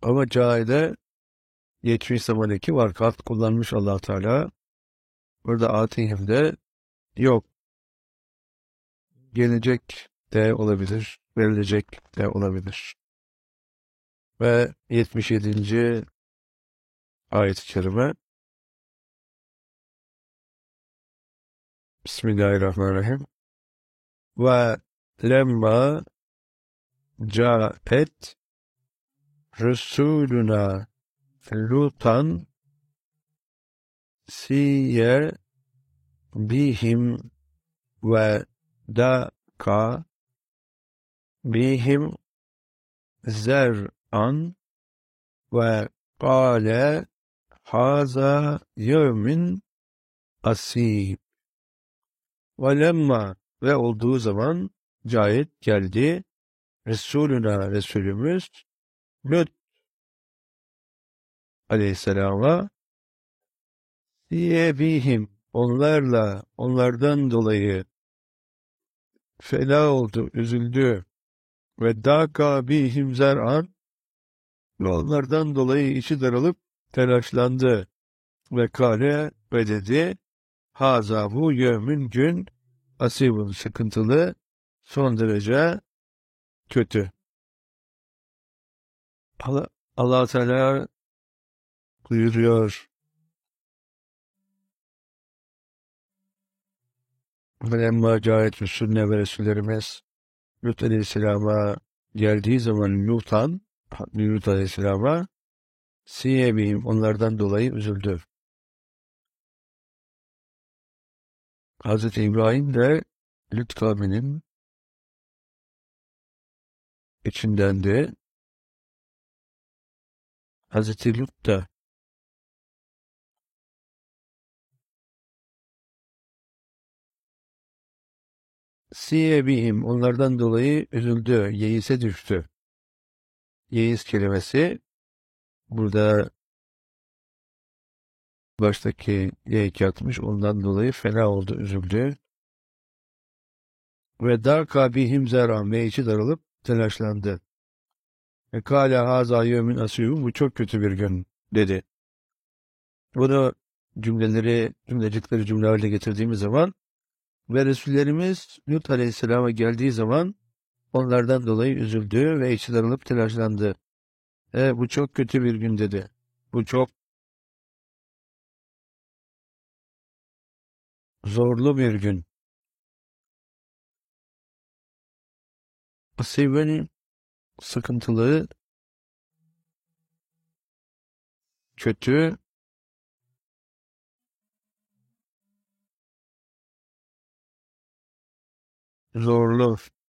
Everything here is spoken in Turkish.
Ama cahide geçmiş zaman eki var. Kat kullanmış Allah Teala. Burada atihimde yok. Gelecek de olabilir. Verilecek de olabilir. Ve 77. ayet-i kerime. Bismillahirrahmanirrahim. Ve lemma caet Resuluna Lutan siye bihim ve daka bihim zer'an ve kâle haza yevmin asib. Ve lemma ve olduğu zaman cahit geldi Resuluna Resulümüz Lut aleyhisselama diyebihim onlarla onlardan dolayı fela oldu, üzüldü ve dâka bihim zer'an ve onlardan dolayı içi daralıp telaşlandı ve kâle ve dedi haza bu yevmin gün asibun sıkıntılı son derece kötü. Allah Teala buyuruyor. Velemma cahit Resulüne ve Resullerimiz Lut Aleyhisselam'a geldiği zaman Lut Aleyhisselam'a siyebihim onlardan dolayı üzüldü. Hazreti İbrahim de Lut kavminin içindendi. Hazreti Lut da siyebihim onlardan dolayı üzüldü, yeise düştü. Yeis kelimesi burada baştaki yeyki atmış, ondan dolayı fena oldu, üzüldü. Ve dâka bihim zer'an ve içi darılıp telaşlandı. Ve kâle hâzâ yevmin asîbun bu çok kötü bir gün dedi. Bunu cümlecikleri cümle haline getirdiğimiz zaman ve Resullerimiz Lut Aleyhisselam'a geldiği zaman onlardan dolayı üzüldü ve içi darılıp telaşlandı. Bu çok kötü bir gün dedi. Bu çok zorlu bir gün. Asîbenin sıkıntılı, kötü, zorlu